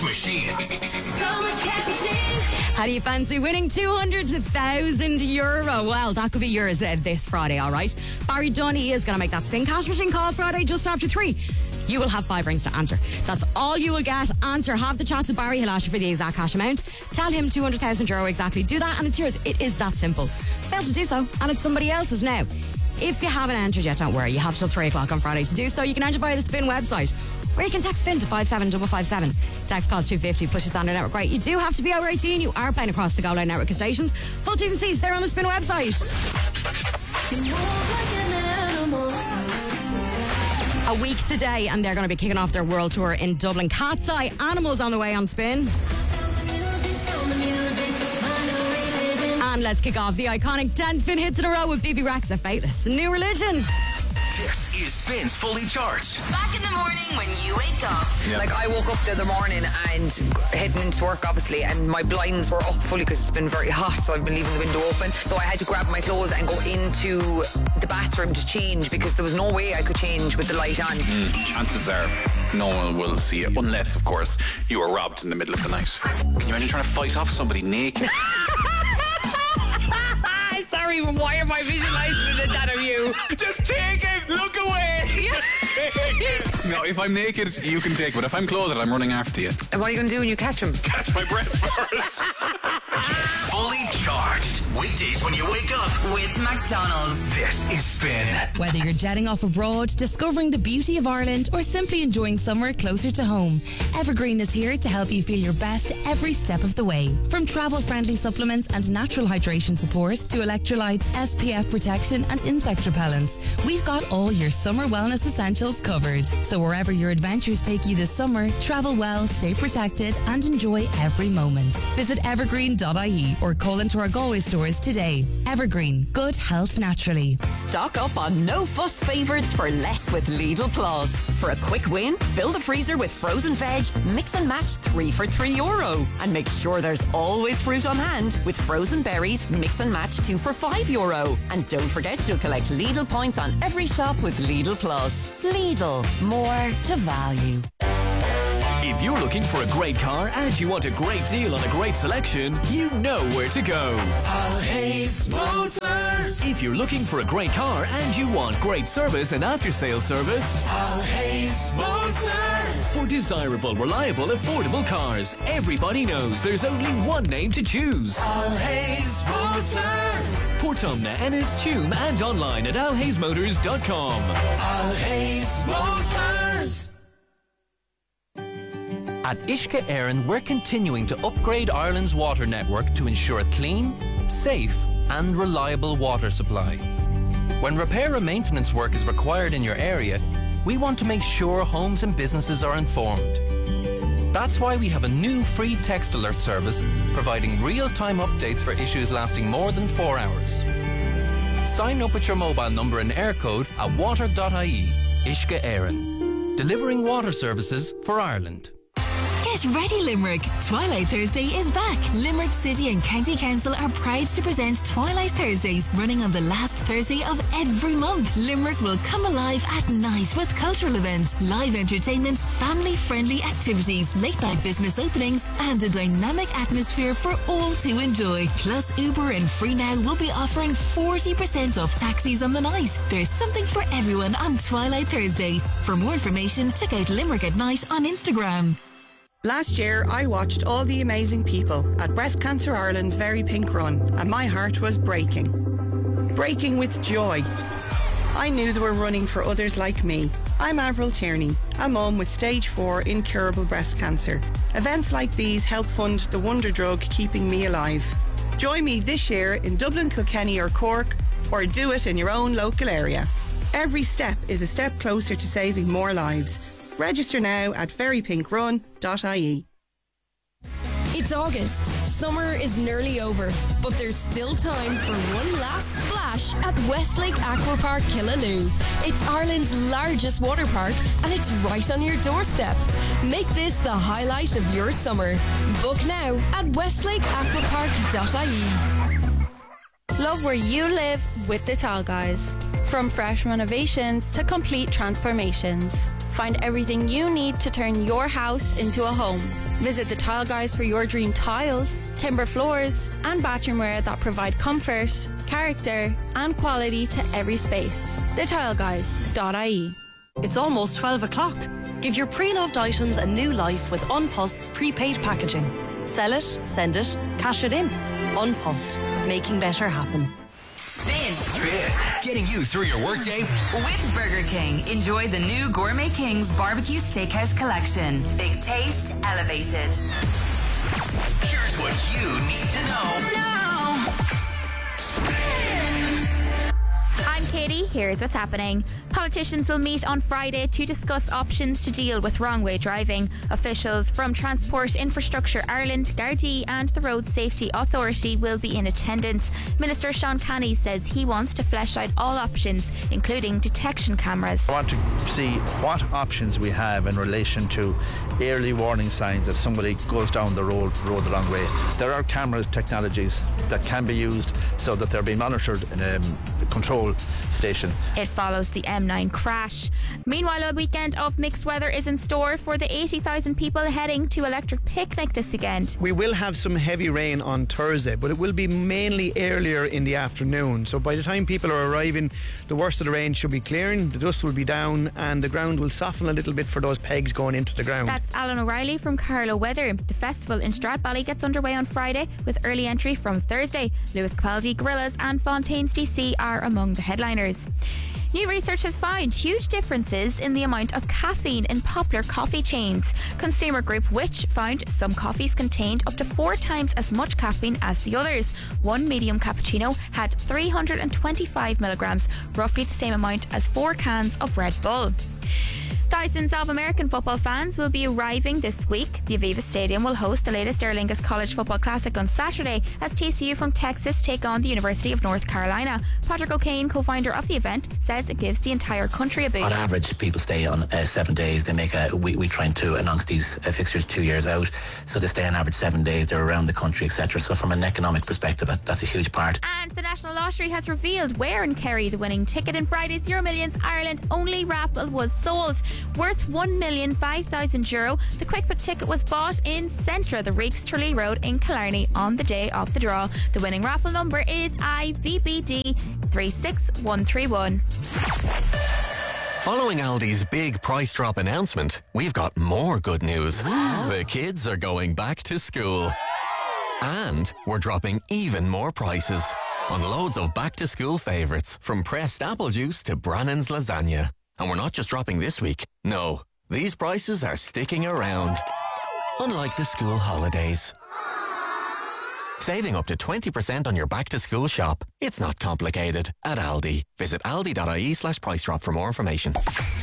Machine. So much cash machine. How do you fancy winning 200 to 1,000 euro? Well, that could be yours this Friday, all right? Barry Dunn, he is going to make that spin cash machine call Friday just after 3. You will have 5 rings to answer. That's all you will get. Answer, have the chats with Barry. He'll ask you for the exact cash amount. Tell him 200,000 euro exactly. Do that and it's yours. It is that simple. Fail to do so and it's somebody else's now. If you haven't entered yet, don't worry. You have till 3 o'clock on Friday to do so. You can enter via the Spin website, or you can text Spin to 57557. Text costs $2.50 plus your standard network rate. You do have to be over 18. You are playing across the Go Line network of stations. Full T's and C's, they're on the Spin website. A week today, and they're going to be kicking off their world tour in Dublin. Cat's Eye, Animals on the way on Spin. And let's kick off the iconic 10 Spin hits in a row with BB Rexa, Fateless, New Religion. This is Spin's Fully Charged. Back in the morning when you wake up. Yeah. Like, I woke up the other morning and heading into work, obviously, and my blinds were up fully because it's been very hot, so I've been leaving the window open. So I had to grab my clothes and go into the bathroom to change because there was no way I could change with the light on. Chances are no one will see you, unless, of course, you were robbed in the middle of the night. Can you imagine trying to fight off somebody naked? Sorry, why am I visualising that of you? Just take it! Look away! No, if I'm naked, you can take it. But if I'm clothed, I'm running after you. And what are you going to do when you catch him? Catch my breath first. Fully Charged. Weekdays when you wake up. With McDonald's. This is Spin. Whether you're jetting off abroad, discovering the beauty of Ireland, or simply enjoying summer closer to home, Evergreen is here to help you feel your best every step of the way. From travel-friendly supplements and natural hydration support to electrolytes, SPF protection and insect repellents, we've got all your summer wellness essentials covered. So wherever your adventures take you this summer, travel well, stay protected and enjoy every moment. Visit evergreen.ie or call into our Galway stores today. Evergreen, good health naturally. Stock up on no-fuss favourites for less with Lidl Plus. For a quick win, fill the freezer with frozen veg, mix and match 3 for €3. And make sure there's always fruit on hand with frozen berries, mix and match 2 for €5. And don't forget you'll collect Lidl points on every shop with Lidl Plus. Lidl, more to value. If you're looking for a great car and you want a great deal on a great selection, you know where to go. Alhays Motors. If you're looking for a great car and you want great service and after-sales service, Alhays Motors. for desirable, reliable, affordable cars, everybody knows there's only one name to choose. Alhays Motors. Portumna, Ennis, Tuam and online at alhaysmotors.com. Alhays Motors. At Ishka Éireann, we're continuing to upgrade Ireland's water network to ensure a clean, safe and reliable water supply. When repair and maintenance work is required in your area, we want to make sure homes and businesses are informed. That's why we have a new free text alert service providing real-time updates for issues lasting more than 4 hours. Sign up with your mobile number and air code at water.ie. Ishka Éireann, delivering water services for Ireland. Get ready, Limerick! Twilight Thursday is back. Limerick City and County Council are proud to present Twilight Thursdays, running on the last Thursday of every month. Limerick will come alive at night with cultural events, live entertainment, family-friendly activities, late-night business openings, and a dynamic atmosphere for all to enjoy. Plus, Uber and Free Now will be offering 40% off taxis on the night. There's something for everyone on Twilight Thursday. For more information, check out Limerick at Night on Instagram. Last year, I watched all the amazing people at Breast Cancer Ireland's Very Pink Run, and my heart was breaking. Breaking with joy. I knew they were running for others like me. I'm Avril Tierney, a mum with stage 4 incurable breast cancer. Events like these help fund the wonder drug keeping me alive. Join me this year in Dublin, Kilkenny or Cork, or do it in your own local area. Every step is a step closer to saving more lives. Register now at verypinkrun.ie. It's August. Summer is nearly over, but there's still time for one last splash at Westlake Aquapark Killaloe. It's Ireland's largest water park and it's right on your doorstep. Make this the highlight of your summer. Book now at westlakeaquapark.ie. Love where you live with the Tall Guys. From fresh renovations to complete transformations. Find everything you need to turn your house into a home. Visit the Tile Guys for your dream tiles, timber floors, and bathroom wear that provide comfort, character, and quality to every space. thetileguys.ie. It's almost 12 o'clock. Give your pre-loved items a new life with Unpost prepaid packaging. Sell it, send it, cash it in. Unpost, making better happen. Spin. Getting you through your workday With Burger King, enjoy the new Gourmet King's Barbecue Steakhouse Collection. Big taste, elevated. Here's what you need to know. Now. I'm Katie. Here's what's happening. Politicians will meet on Friday to discuss options to deal with wrong-way driving. Officials from Transport Infrastructure Ireland, Gardaí and the Road Safety Authority will be in attendance. Minister Sean Canny says he wants to flesh out all options, including detection cameras. I want to see what options we have in relation to early warning signs if somebody goes down the road the wrong way. There are camera technologies that can be used so that they're being monitored in a control station. It follows the M9 crash. Meanwhile, a weekend of mixed weather is in store for the 80,000 people heading to Electric Picnic this weekend. We will have some heavy rain on Thursday, but it will be mainly earlier in the afternoon. So by the time people are arriving, the worst of the rain should be clearing, the dust will be down and the ground will soften a little bit for those pegs going into the ground. That's Alan O'Reilly from Carlow Weather. The festival in Stradbally gets underway on Friday with early entry from Thursday. Lewis Capaldi, Gorillaz and Fontaines DC are among the headliners. New research has found huge differences in the amount of caffeine in popular coffee chains. Consumer group Which found some coffees contained up to 4 times as much caffeine as the others. One medium cappuccino had 325 milligrams, roughly the same amount as 4 cans of Red Bull. Thousands of American football fans will be arriving this week. The Aviva Stadium will host the latest Aer Lingus College Football Classic on Saturday as TCU from Texas take on the University of North Carolina. Patrick O'Kane, co-founder of the event, says it gives the entire country a boost. On average, people stay on 7 days. They make we try to announce these fixtures 2 years out, so they stay on average 7 days. They're around the country, etc. So from an economic perspective, that's a huge part. And the National Lottery has revealed where in Kerry the winning ticket in Friday's Euro Millions Ireland only raffle was sold. Worth €1,005,000, the Quick Pick ticket was bought in Centra, the Reeks Tralee Road in Killarney on the day of the draw. The winning raffle number is IVBD 36131. Following Aldi's big price drop announcement, we've got more good news. The kids are going back to school. And we're dropping even more prices on loads of back-to-school favourites, from pressed apple juice to Brannan's lasagna. And we're not just dropping this week. No, these prices are sticking around. Unlike the school holidays. Saving up to 20% on your back-to-school shop. It's not complicated at Aldi. Visit aldi.ie/price drop for more information.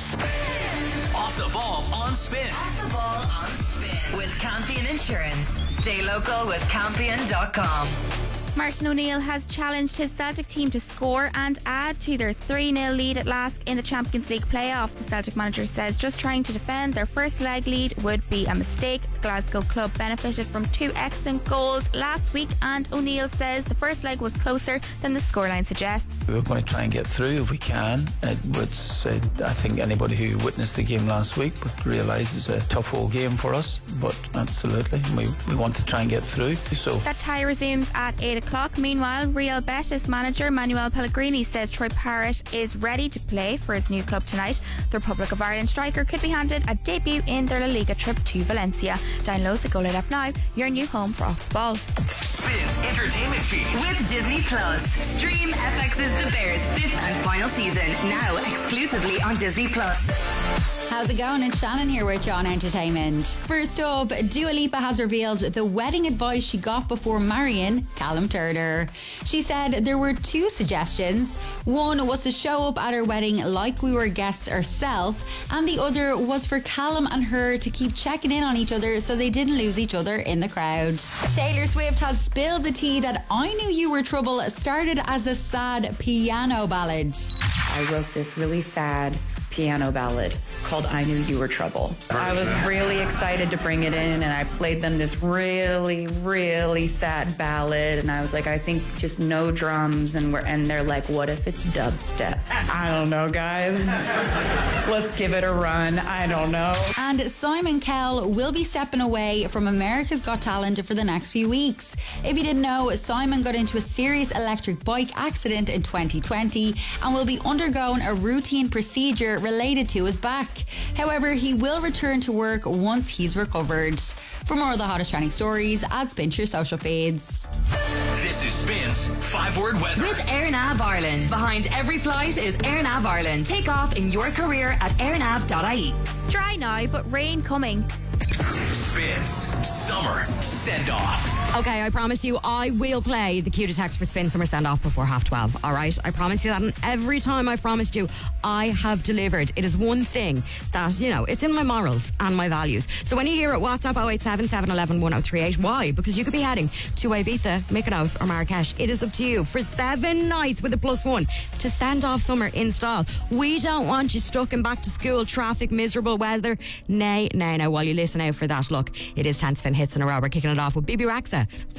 Off the ball on Spin. Off the ball on Spin. With Campion Insurance. Stay local with Campion.com. Martin O'Neill has challenged his Celtic team to score and add to their 3-0 lead at last in the Champions League playoff. The Celtic manager says just trying to defend their first leg lead would be a mistake. The Glasgow club benefited from 2 excellent goals last week, and O'Neill says the first leg was closer than the scoreline suggests. We're going to try and get through if we can. I think anybody who witnessed the game last week would realise it's a tough whole game for us, but absolutely we want to try and get through. So that tie resumes at 8 o'clock. Meanwhile, Real Betis manager Manuel Pellegrini says Troy Parrott is ready to play for his new club tonight. The Republic of Ireland striker could be handed a debut in their La Liga trip to Valencia. Download the Go Let Up now, your new home for Off the Ball. Spin's entertainment feed. With Disney Plus. Stream FX's The Bears 5th and final season, now exclusively on Disney Plus. How's it going? It's Shannon here with John Entertainment. First up, Dua Lipa has revealed the wedding advice she got before marrying Callum Turner. She said there were 2 suggestions. One was to show up at her wedding like we were guests ourselves, and the other was for Callum and her to keep checking in on each other so they didn't lose each other in the crowd. Taylor Swift has spilled the tea that I Knew You Were Trouble started as a sad piano ballad. I wrote this really sad piano ballad called I Knew You Were Trouble. I was really excited to bring it in, and I played them this really, really sad ballad, and I was like, I think just no drums, and they're like, what if it's dubstep? I don't know, guys. Let's give it a run. I don't know. And Simon Cowell will be stepping away from America's Got Talent for the next few weeks. If you didn't know, Simon got into a serious electric bike accident in 2020 and will be undergoing a routine procedure related to his back. However, he will return to work once he's recovered. For more of the hottest trending stories, add Spin to your social feeds. This is Spin's 5-word weather. With AirNav Ireland. Behind every flight is AirNav Ireland. Take off in your career at airnav.ie. Dry now, but rain coming. Spin's summer send-off. Okay, I promise you I will play the cutest text for Spin Summer Send Off before 12:30, alright? I promise you that, and every time I've promised you, I have delivered. It is one thing that, it's in my morals and my values. So when you hear it, WhatsApp 087 711 1038. Why? Because you could be heading to Ibiza, Mykonos or Marrakesh. It is up to you for 7 nights with a +1 to send off summer in style. We don't want you stuck in back to school traffic, miserable weather. Nay. While you listen out for that, look, it is 10 Spin hits in a row. We're kicking it off with Bibi Rexha.